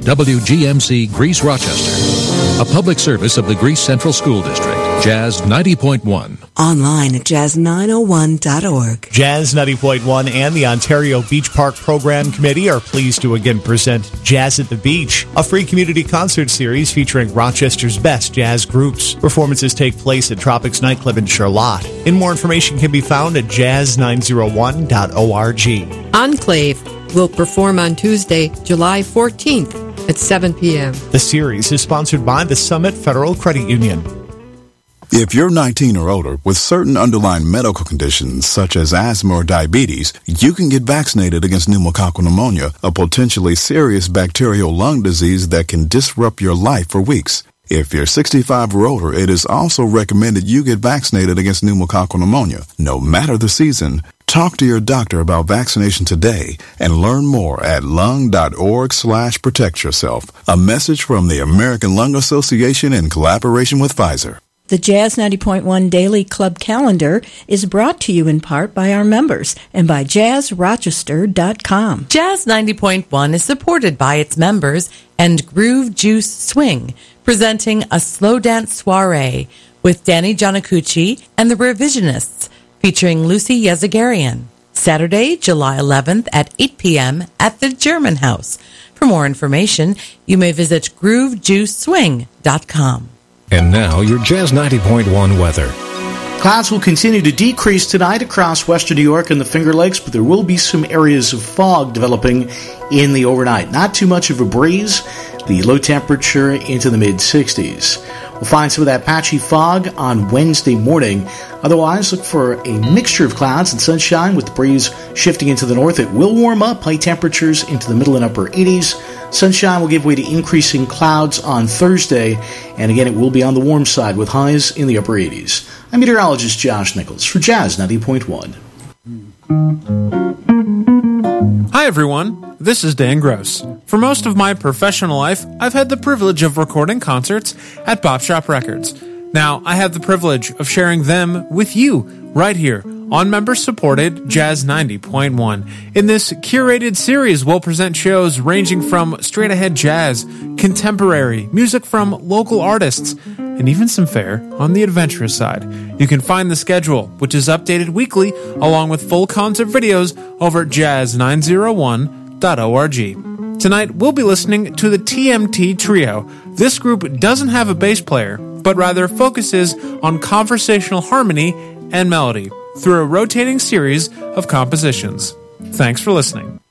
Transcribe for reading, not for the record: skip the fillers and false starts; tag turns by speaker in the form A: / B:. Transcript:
A: WGMC Greece Rochester, a public service of the Greece Central School District. Jazz 90.1.
B: Online at jazz901.org.
C: Jazz 90.1 and the Ontario Beach Park Program Committee are pleased to again present Jazz at the Beach, a free community concert series featuring Rochester's best jazz groups. Performances take place at Tropics Nightclub in Charlotte. And more information can be found at jazz901.org.
D: Enclave will perform on Tuesday, July 14th at 7 p.m.
C: The series is sponsored by the Summit Federal Credit Union.
E: If you're 19 or older with certain underlying medical conditions such as asthma or diabetes, you can get vaccinated against pneumococcal pneumonia, a potentially serious bacterial lung disease that can disrupt your life for weeks. If you're 65 or older, it is also recommended you get vaccinated against pneumococcal pneumonia, no matter the season. Talk to your doctor about vaccination today and learn more at lung.org/protectyourself. A message from the American Lung Association in collaboration with Pfizer.
F: The Jazz 90.1 Daily Club Calendar is brought to you in part by our members and by JazzRochester.com.
G: Jazz 90.1 is supported by its members and Groove Juice Swing, presenting a slow dance soiree with Danny Giannacucci and the Revisionists, featuring Lucy Yazagarian. Saturday, July 11th at 8 p.m. at the German House. For more information, you may visit GrooveJuiceSwing.com.
A: And now, your Jazz 90.1 weather.
H: Clouds will continue to decrease tonight across western New York and the Finger Lakes, but there will be some areas of fog developing in the overnight. Not too much of a breeze. The low temperature into the mid-60s. We'll find some of that patchy fog on Wednesday morning. Otherwise, look for a mixture of clouds and sunshine with the breeze shifting into the north. It will warm up, high temperatures into the middle and upper 80s. Sunshine will give way to increasing clouds on Thursday, and again, it will be on the warm side with highs in the upper 80s. I'm meteorologist Josh Nichols for Jazz 90.1.
I: Hi everyone, this is Dan Gross. For most of my professional life, I've had the privilege of recording concerts at Bop Shop Records. Now, I have the privilege of sharing them with you right here on member-supported Jazz 90.1. In this curated series, we'll present shows ranging from straight-ahead jazz, contemporary, music from local artists, and even some fare on the adventurous side. You can find the schedule, which is updated weekly, along with full concert videos over at jazz901.org. Tonight, we'll be listening to the TMT Trio. This group doesn't have a bass player, but rather focuses on conversational harmony and melody through a rotating series of compositions. Thanks for listening.